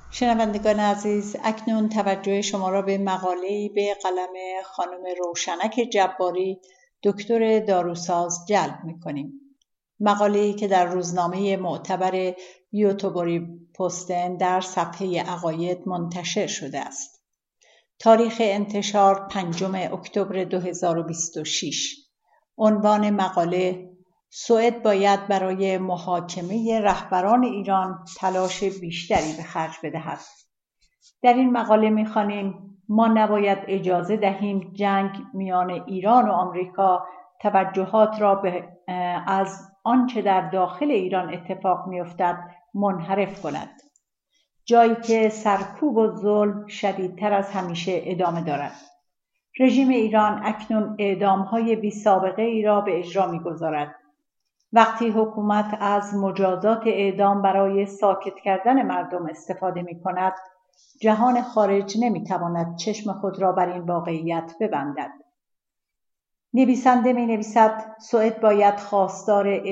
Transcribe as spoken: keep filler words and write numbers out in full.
شنوندگان عزیز، اکنون توجه شما را به مقاله‌ای به قلم خانم روشنک جباری دکتر داروساز جلب می‌کنیم. مقاله‌ای که در روزنامه معتبر یوتوبری پستن در صفحه عقاید منتشر شده است. تاریخ انتشار پنجم اکتبر دو هزار و بیست و شش. عنوان مقاله: سوئد باید برای محاکمه رهبران ایران تلاش بیشتری به خرج بدهد. در این مقاله می‌خوانیم ما نباید اجازه دهیم جنگ میان ایران و آمریکا توجهات را به از آنچه در داخل ایران اتفاق می‌افتد منحرف کند. جایی که سرکوب و ظلم شدیدتر از همیشه ادامه دارد. رژیم ایران اکنون اعدام‌های بی‌سابقه ای را به اجرا می‌گذارد. وقتی حکومت از مجازات اعدام برای ساکت کردن مردم استفاده می‌کند، جهان خارج نمی‌تواند چشم خود را بر این واقعیت ببندد. نویسنده می‌نویسد سوئد باید خواستار